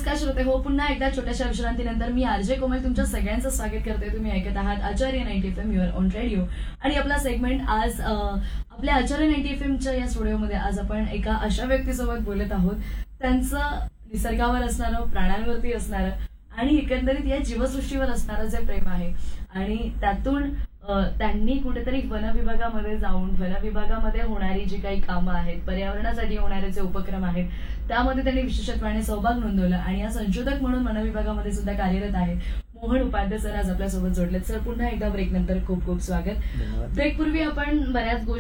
नमस्कार श्रोते हो, पुन्हा एकदा छोट्याशा विश्रांतीनंतर मी आरजे कोमल तुमच्या सगळ्यांचं स्वागत करते. तुम्ही ऐकत आहात आचार्य 90 FM युअर ऑन रेडिओ. आणि आपला सेगमेंट आज आपल्या आचार्य 90 FMच्या या स्टुडिओमध्ये आज आपण एका अशा व्यक्तीसोबत बोलत आहोत, त्यांचं निसर्गावर असणारं, प्राण्यांवरती असणारं आणि एकंदरीत या जीवसृष्टीवर असणारं जे प्रेम आहे आणि त्यातून त्यांनी कुठेतरी वनविभागामध्ये जाऊन वनविभागामध्ये होणारी जी काही कामं आहेत, पर्यावरणासाठी होणारे जे उपक्रम आहेत, त्यामध्ये त्यांनी विशेषत्वाने सहभाग नोंदवला आणि या संशोधक म्हणून वनविभागामध्ये सुद्धा कार्यरत आहेत. मोहन उपाध्याय सर आज आपल्यासोबत जोडलेत. सर पुन्हा एकदा ब्रेक नंतर खूप खूप स्वागत. ब्रेकपूर्वी आपण बऱ्याच